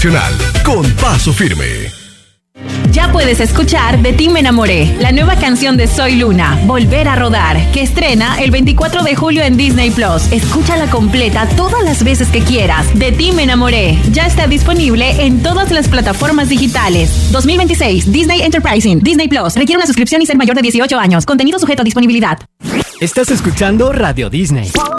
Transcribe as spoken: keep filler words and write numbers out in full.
Con Paso Firme. Ya puedes escuchar De ti me enamoré, la nueva canción de Soy Luna, Volver a rodar, que estrena el veinticuatro de julio en Disney Plus. Escúchala completa todas las veces que quieras. De ti me enamoré ya está disponible en todas las plataformas digitales. dos mil veintiséis, Disney Enterprising, Disney Plus. Requiere una suscripción y ser mayor de dieciocho años. Contenido sujeto a disponibilidad. Estás escuchando Radio Disney.